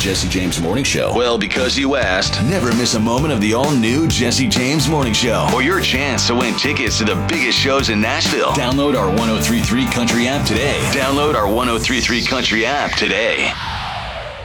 Jesse James Morning Show? Well, because you asked. Never miss a moment of the all-new Jesse James Morning Show. Or your chance to win tickets to the biggest shows in Nashville. Download our 103.3 Country app today. Download our 103.3 Country app today.